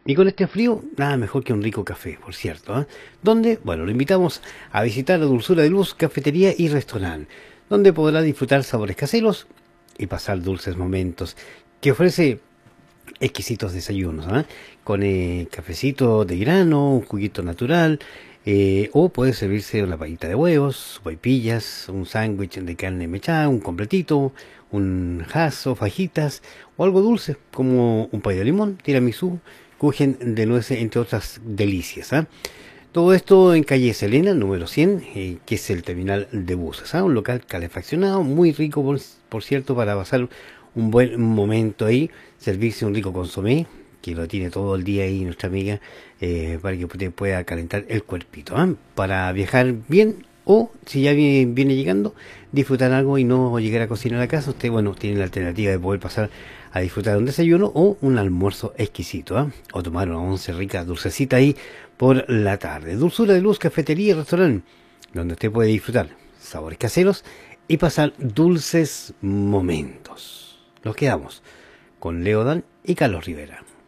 Y con este frío, nada mejor que un rico café, por cierto, ¿eh? Donde, bueno, lo invitamos a visitar la Dulzura de Luz, cafetería y restaurante, donde podrá disfrutar sabores caseros y pasar dulces momentos, que ofrece exquisitos desayunos, ¿ah? Con cafecito de grano, un juguito natural, o puede servirse una payita de huevos, sopaipillas, un sándwich de carne mechada, un completito, un jaso, fajitas, o algo dulce, como un pay de limón, tiramisú, kuchen de nueces, entre otras delicias, ¿ah? Todo esto en calle Selena, número 100, que es el terminal de buses, ¿ah? Un local calefaccionado, muy rico, por cierto, para pasar un buen momento ahí, servirse un rico consomé, que lo tiene todo el día ahí nuestra amiga, para que usted pueda calentar el cuerpito, ¿ah? Para viajar bien, o si ya viene llegando, disfrutar algo y no llegar a cocinar a casa, usted, bueno, tiene la alternativa de poder pasar a disfrutar un desayuno o un almuerzo exquisito, ¿ah? O tomar una once rica, dulcecita ahí por la tarde. Dulzura de Luz, cafetería y restaurante, donde usted puede disfrutar sabores caseros y pasar dulces momentos. Nos quedamos con Leodan y Carlos Rivera.